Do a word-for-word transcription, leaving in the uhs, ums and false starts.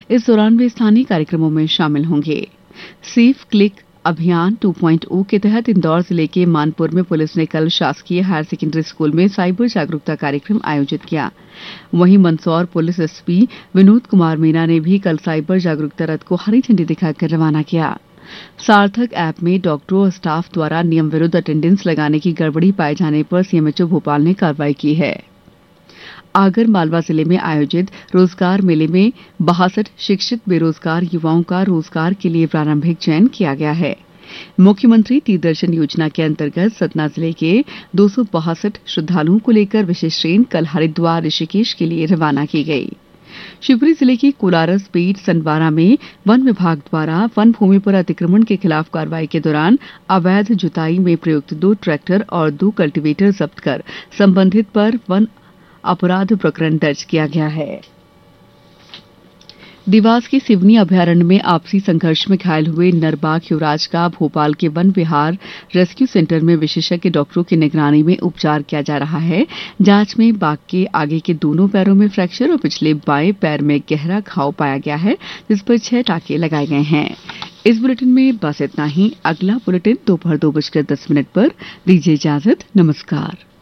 इस दौरान वे स्थानीय कार्यक्रमों में शामिल होंगे। सेफ क्लिक अभियान टू पॉइंट ओ के तहत इंदौर जिले के मानपुर में पुलिस ने कल शासकीय हायर सेकेंडरी स्कूल में साइबर जागरूकता कार्यक्रम आयोजित किया। वहीं मंदसौर पुलिस एसपी विनोद कुमार मीना ने भी कल साइबर जागरूकता रथ को हरी झंडी दिखाकर रवाना किया। सार्थक ऐप में डॉक्टरों और स्टाफ द्वारा नियम विरुद्ध अटेंडेंस लगाने की गड़बड़ी पाए जाने पर सीएमएचओ भोपाल ने कार्रवाई की है। आगर मालवा जिले में आयोजित रोजगार मेले में बासठ शिक्षित बेरोजगार युवाओं का रोजगार के लिए प्रारंभिक चयन किया गया है। मुख्यमंत्री तीर्थदर्शन योजना के अंतर्गत सतना जिले के दो सौ बासठ श्रद्धालुओं को लेकर विशेष ट्रेन कल हरिद्वार ऋषिकेश के लिए रवाना की गई। शिवपुरी जिले की कोलारस बेट सनबारा में वन विभाग द्वारा वन भूमि पर अतिक्रमण के खिलाफ कार्रवाई के दौरान अवैध जुताई में प्रयुक्त दो ट्रैक्टर और दो कल्टीवेटर जब्त कर संबंधित पर वन अपराध प्रकरण दर्ज किया गया है। देवास के सिवनी अभयारण्य में आपसी संघर्ष में घायल हुए नरबाघ युवराज का भोपाल के वन विहार रेस्क्यू सेंटर में विशेषज्ञ डॉक्टरों की निगरानी में उपचार किया जा रहा है। जांच में बाघ के आगे के दोनों पैरों में फ्रैक्चर और पिछले बाएं पैर में गहरा घाव पाया गया है, जिस पर छह टाके लगाए गए हैं। इस बुलेटिन में बस इतना ही। अगला बुलेटिन दोपहर दो बजकर दस मिनट पर। दीजिए इजाजत। नमस्कार।